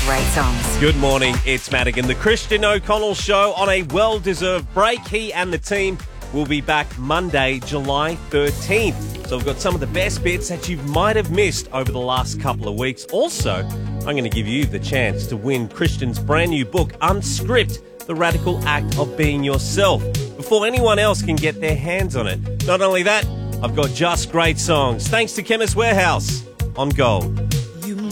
great songs. Good morning, it's Madigan. The Christian O'Connell Show on a well-deserved break. He and the team will be back Monday, July 13th. So we've got some of the best bits that you might have missed over the last couple of weeks. Also, I'm going to give you the chance to win Christian's brand new book, Unscript, The Radical Act of Being Yourself, before anyone else can get their hands on it. Not only that, I've got just great songs. Thanks to Chemist Warehouse on Gold.